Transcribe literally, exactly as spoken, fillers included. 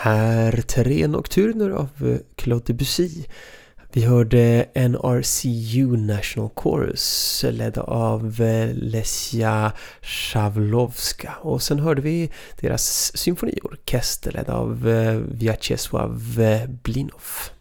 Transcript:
är tre nocturner av Claude Debussy. Vi hörde N R C U National Chorus ledd av Lesia Szawlowska, och sen hörde vi deras symfoniorkester ledd av Vyacheslav Blinov.